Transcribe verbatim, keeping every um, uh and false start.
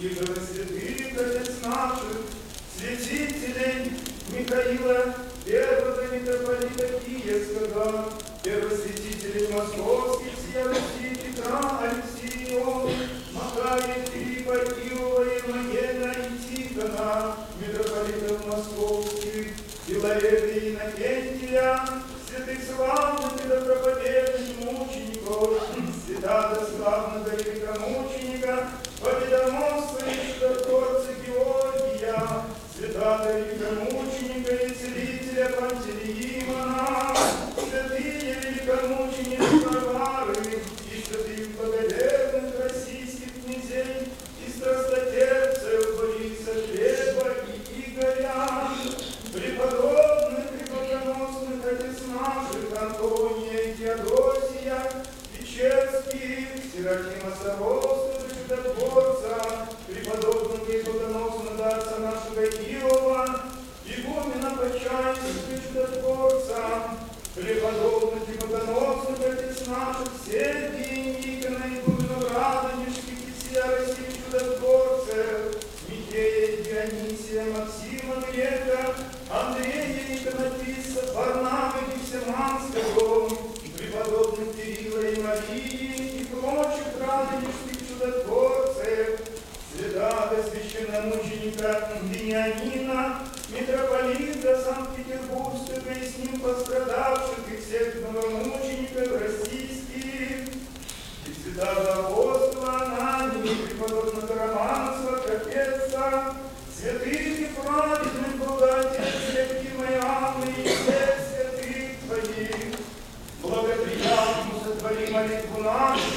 и же святых отец наших, святителей Михаила, первого митрополита Киевского, первосвятителей московских, сия Руси, Петра, Алексия, Макария, Филиппа, Киева, Ермогена и Тихона, митрополитов московских, Филарета и Иннокентия, святых славных митрополитов мучеников, святого славного великомученика, победоносца и чудотворца Георгия, святого великомученика и целителя Пантелеимона, святые великомученицы Варвары и святых благоверных российских князей и страстотерпцев Бориса Глеба и Игоря, преподобных и богоносных отец наших Антония и Теодосия, Печерских, Серафима Саровского, чудотворца, преподобного и богоносного отца нашего Иова, игумена Почаевского, чудотворца, преподобных и богоносных отец наших Сергия, Никона, игумена Радонежских и сия России чудотворцев, Михея, Дионисия, Максима, Грека, Андрея, иконописца, Варнавы, Гефсиманского, преподобных Кирилла и Марии и прочих радонежских чудотворцев, святого священномученика Вениамина, митрополита Санкт-Петербургского и с ним пострадавших и всех новомучеников российских, и святого апостола Анании, преподобного Романа Святопетца, святых и праведных благодетелей Евдокимы и Анны и всех святых Твоих, благоприятно сотвори молитву нашу